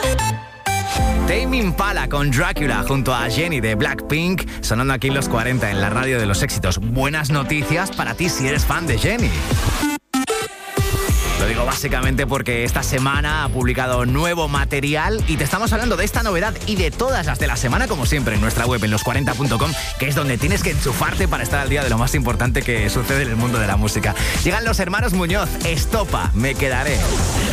Tame Impala con Drácula junto a Jenny de Blackpink, sonando aquí en los 40 en la radio de los éxitos. Buenas noticias para ti si eres fan de Jenny. Lo digo básicamente porque esta semana ha publicado nuevo material y te estamos hablando de esta novedad y de todas las de la semana, como siempre, en nuestra web, en los40.com, que es donde tienes que enchufarte para estar al día de lo más importante que sucede en el mundo de la música. Llegan los hermanos Muñoz, Estopa, me quedaré.